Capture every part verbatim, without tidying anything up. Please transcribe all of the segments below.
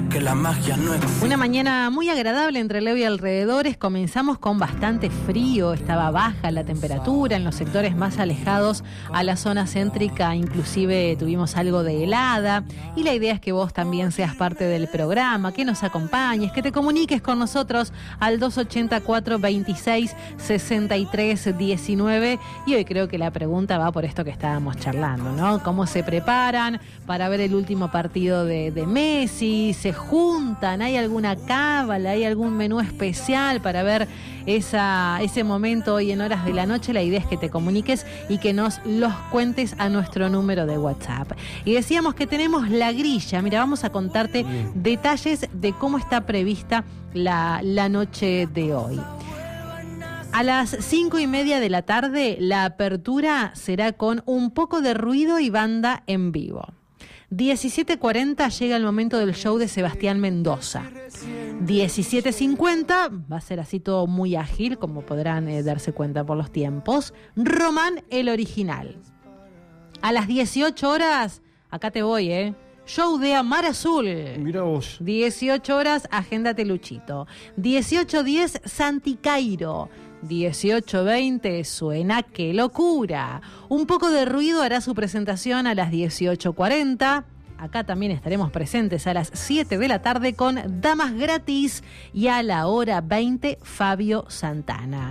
que la magia no existe. Una mañana muy agradable entre Leo y alrededores. Comenzamos con bastante frío, estaba baja la temperatura en los sectores más alejados a la zona céntrica, inclusive tuvimos algo de helada. Y la idea es que vos también seas parte del programa, que nos acompañes, que te comuniques con nosotros al dos ochenta, cuatro veintiséis, sesenta y tres diecinueve. Y hoy creo que la pregunta va por esto que estábamos charlando, ¿no? ¿Cómo se preparan para ver el último partido de, de Messi? ¿Se juntan? ¿Hay alguna cábala? ¿Hay algún menú especial para ver esa, ese momento hoy en horas de la noche? La idea es que te comuniques y que nos los cuentes a nuestro número de WhatsApp. Y decíamos que tenemos la grilla. Mira, vamos a contarte detalles de cómo está prevista la, la noche de hoy. A las cinco y media de la tarde, la apertura será con un poco de ruido y banda en vivo. diecisiete cuarenta llega el momento del show de Sebastián Mendoza. diecisiete cincuenta, va a ser así todo muy ágil, como podrán eh, darse cuenta por los tiempos. Román, el original. A las dieciocho horas, acá te voy, ¿eh? Show de Amar Azul. Mira vos. dieciocho horas, agéndate Luchito. dieciocho diez, Santi Cairo. dieciocho veinte, Suena Qué Locura. Un poco de ruido hará su presentación a las dieciocho cuarenta. Acá también estaremos presentes a las siete de la tarde con Damas Gratis. Y a la hora veinte, Fabio Santana.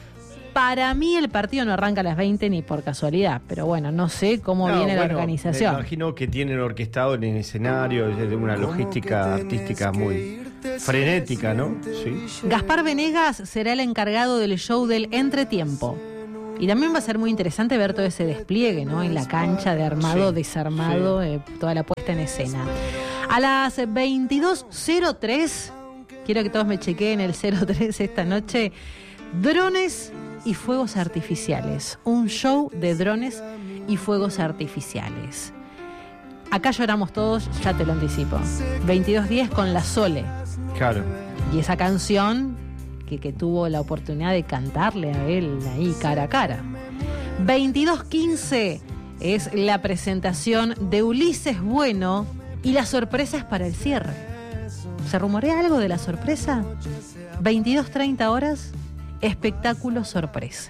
Para mí el partido no arranca a las veinte ni por casualidad, pero bueno, no sé cómo No, viene bueno, la organización. Me imagino que tienen orquestado en el escenario, es de una logística artística muy frenética, ¿no? Sí. Gaspar Venegas será el encargado del show del entretiempo. Y también va a ser muy interesante ver todo ese despliegue, ¿no? En la cancha de armado, Sí, desarmado, sí. Eh, toda la puesta en escena. A las veintidós cero tres, quiero que todos me chequeen el cero tres esta noche, drones y fuegos artificiales. Un show de drones y fuegos artificiales. Acá lloramos todos, ya te lo anticipo. veintidós diez con La Sole. Claro. Y esa canción que, que tuvo la oportunidad de cantarle a él ahí cara a cara. veintidós quince es la presentación de Ulises Bueno y las sorpresas para el cierre. ¿Se rumorea algo de la sorpresa? veintidós treinta horas, espectáculo sorpresa.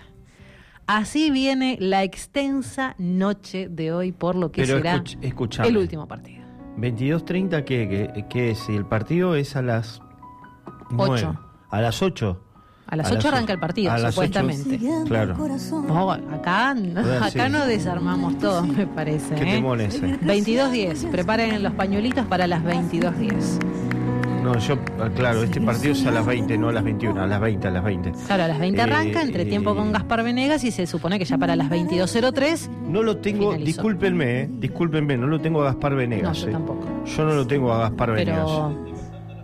Así viene la extensa noche de hoy por lo que Pero será escuch, escuchame. el último partido. veintidós treinta, ¿qué, qué, qué es? El partido es a las nueve. Ocho. A las ocho. A las A ocho las arranca el partido, a las supuestamente. ocho, claro. No, acá no, Bueno, acá sí. no desarmamos todo, me parece. Qué ¿eh? temón ese. veintidós diez, preparen los pañuelitos para las veintidós diez. No, yo, claro, este partido es a las veinte, no a las veintiuna, a las veinte, a las veinte. Claro, a las veinte arranca, Eh, entre tiempo eh, con Gaspar Venegas y se supone que ya para las veintidós cero tres. No lo tengo, Finalizó. discúlpenme, eh, discúlpenme, no lo tengo a Gaspar No, Venegas. yo eh. tampoco. Yo no lo tengo a Gaspar Venegas. Pero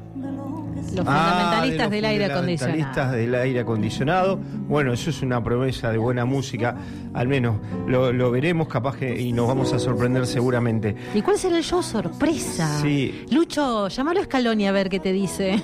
los Ah, fundamentalistas de los del aire acondicionado. fundamentalistas del aire acondicionado. Bueno, eso es una promesa de buena música. Al menos lo, lo veremos capaz que y nos vamos a sorprender seguramente. ¿Y cuál será el show sorpresa? Sí. Lucho, llámalo a Scaloni a ver qué te dice.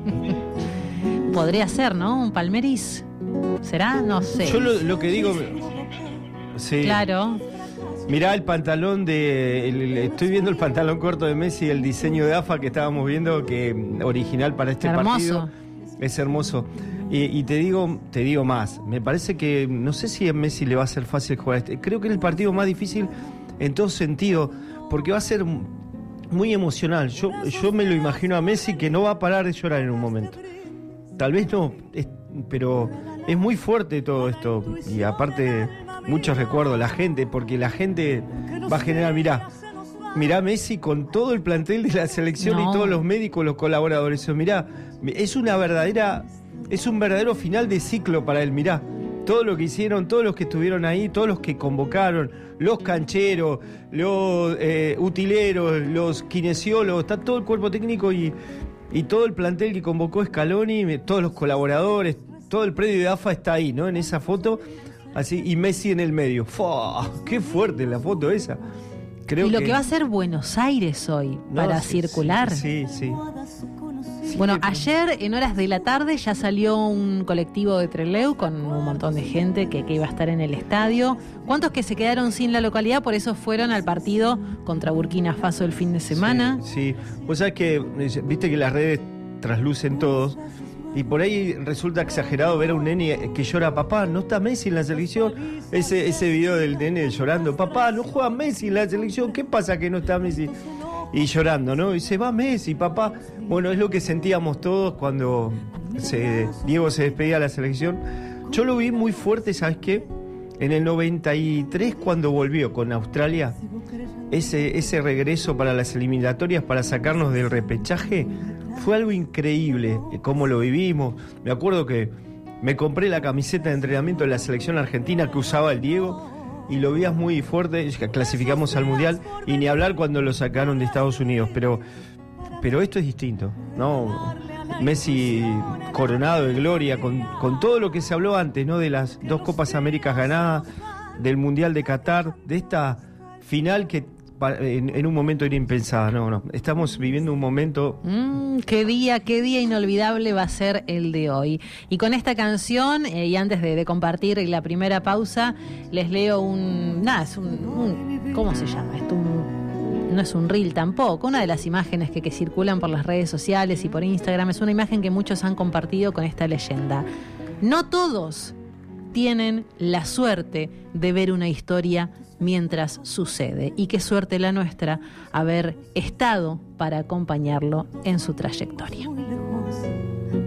Podría ser, ¿no? Un Palmeris. ¿Será? No sé. Yo lo, lo que digo... Sí. Claro. Mirá el pantalón de... el- el- estoy viendo el pantalón corto de Messi, el diseño de A F A que estábamos viendo, que mm, original para este Hermoso. partido. Es hermoso. Y, y te digo te digo más, me parece que no sé si a Messi le va a ser fácil jugar este. Creo que es el partido más difícil en todo sentido, porque va a ser muy emocional. Yo, yo me lo imagino a Messi que no va a parar de llorar en un momento. Tal vez no, es- pero es muy fuerte todo esto. Y aparte, muchos recuerdos, la gente, porque la gente va a generar, mirá, mirá Messi con todo el plantel de la selección No. y todos los médicos, los colaboradores. Mirá, es una verdadera, es un verdadero final de ciclo para él, mirá. Todo lo que hicieron, todos los que estuvieron ahí, todos los que convocaron, los cancheros, los eh, utileros, los kinesiólogos, está todo el cuerpo técnico y, y todo el plantel que convocó Scaloni, todos los colaboradores, todo el predio de A F A está ahí, ¿no? En esa foto, así, y Messi en el medio. ¡Fua! ¡Qué fuerte la foto esa! Creo y lo que, que va a ser Buenos Aires hoy, no, para sí, circular. Sí, sí. Sí, Bueno, pero- ayer en horas de la tarde ya salió un colectivo de Trelew con un montón de gente que, que iba a estar en el estadio. ¿Cuántos que se quedaron sin la localidad? Por eso fueron al partido contra Burkina Faso el fin de semana. Sí, sí. Vos sabés que, viste que las redes traslucen todos. Y por ahí resulta exagerado ver a un nene que llora, papá, no está Messi en la selección. Ese, ese video del nene llorando, papá, no juega Messi en la selección, ¿qué pasa que no está Messi? Y llorando, ¿no? Y se va Messi, papá. Bueno, es lo que sentíamos todos cuando se, Diego se despedía de la selección. Yo lo vi muy fuerte, ¿sabes qué? En el noventa y tres, cuando volvió con Australia, ese, ese regreso para las eliminatorias, para sacarnos del repechaje, fue algo increíble, cómo lo vivimos. Me acuerdo que me compré la camiseta de entrenamiento de la selección argentina que usaba el Diego y lo veías muy fuerte. Clasificamos al Mundial y ni hablar cuando lo sacaron de Estados Unidos, pero, pero esto es distinto, ¿no? Messi coronado de gloria con, con todo lo que se habló antes, ¿no? De las dos Copas Américas ganadas, del Mundial de Qatar, de esta final que En, en un momento era impensada. No, no, estamos viviendo un momento. Mm, qué día, qué día inolvidable va a ser el de hoy. Y con esta canción, eh, y antes de, de compartir la primera pausa, les leo un, nada, es un, un ¿cómo se llama esto? Un, no es un reel tampoco, una de las imágenes que, que circulan por las redes sociales y por Instagram, es una imagen que muchos han compartido con esta leyenda. No todos tienen la suerte de ver una historia mientras sucede, y qué suerte la nuestra haber estado para acompañarlo en su trayectoria.